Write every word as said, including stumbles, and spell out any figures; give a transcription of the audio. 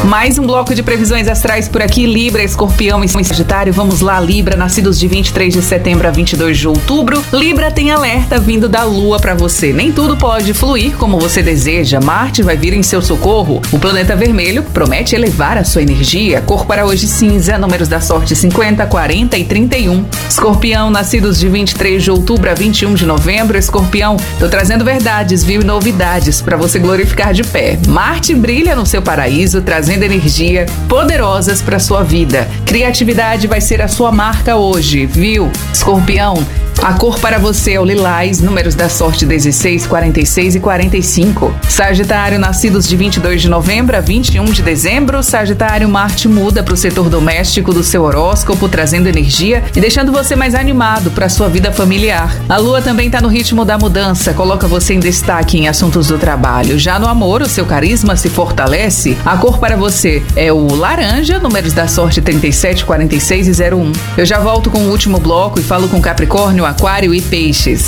Mais um bloco de previsões astrais por aqui. Libra, Escorpião e Sagitário. Vamos lá, Libra, nascidos de vinte e três de setembro a vinte e dois de outubro. Libra tem alerta vindo da Lua pra você. Nem tudo pode fluir como você deseja. Marte vai vir em seu socorro. O planeta vermelho promete elevar a sua energia. Cor para hoje cinza, números da sorte cinquenta, quarenta e trinta e um. Escorpião, nascidos de vinte e três de outubro a vinte e um de novembro. Escorpião, tô trazendo verdades, viu, e novidades pra você glorificar de pé. Marte brilha no seu paraíso, trazendo energia poderosas para sua vida. Criatividade vai ser a sua marca hoje, viu? Escorpião, a cor para você é o lilás, números da sorte dezesseis, quarenta e seis e quarenta e cinco. Sagitário, nascidos de vinte e dois de novembro a vinte e um de dezembro. Sagitário, Marte muda para o setor doméstico do seu horóscopo, trazendo energia e deixando você mais animado para sua vida familiar. A Lua também está no ritmo da mudança, coloca você em destaque em assuntos do trabalho. Já no amor, o seu carisma se fortalece. A cor para você é o laranja, números da sorte trinta e sete, quarenta e seis e zero um. Eu já volto com o último bloco e falo com Capricórnio, Aquário e Peixes.